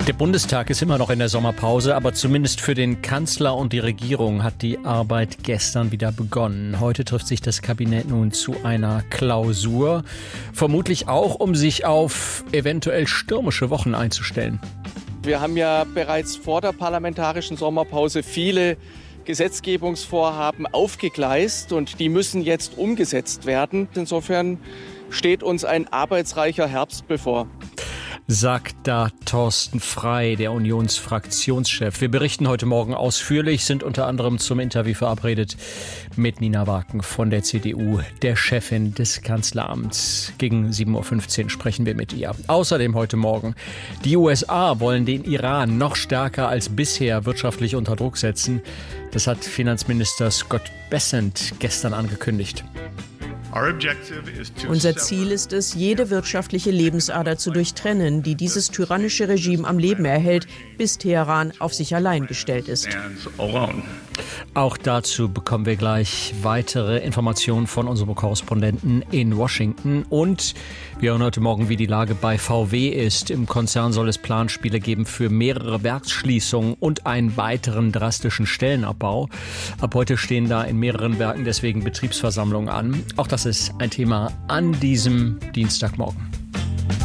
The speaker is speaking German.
Der Bundestag ist immer noch in der Sommerpause, aber zumindest für den Kanzler und die Regierung hat die Arbeit gestern wieder begonnen. Heute trifft sich das Kabinett nun zu einer Klausur, vermutlich auch, um sich auf eventuell stürmische Wochen einzustellen. Wir haben ja bereits vor der parlamentarischen Sommerpause viele Gesetzgebungsvorhaben aufgegleist und die müssen jetzt umgesetzt werden. Insofern steht uns ein arbeitsreicher Herbst bevor. Sagt da Thorsten Frey, der Unionsfraktionschef. Wir berichten heute Morgen ausführlich, sind unter anderem zum Interview verabredet mit Nina Waken von der CDU, der Chefin des Kanzleramts. Gegen 7.15 Uhr sprechen wir mit ihr. Außerdem heute Morgen: Die USA wollen den Iran noch stärker als bisher wirtschaftlich unter Druck setzen. Das hat Finanzminister Scott Bessent gestern angekündigt. Unser Ziel ist es, jede wirtschaftliche Lebensader zu durchtrennen, die dieses tyrannische Regime am Leben erhält, bis Teheran auf sich allein gestellt ist. Auch dazu bekommen wir gleich weitere Informationen von unserem Korrespondenten in Washington. Und wir hören heute Morgen, wie die Lage bei VW ist. Im Konzern soll es Planspiele geben für mehrere Werksschließungen und einen weiteren drastischen Stellenabbau. Ab heute stehen da in mehreren Werken deswegen Betriebsversammlungen an. Auch das ist ein Thema an diesem Dienstagmorgen.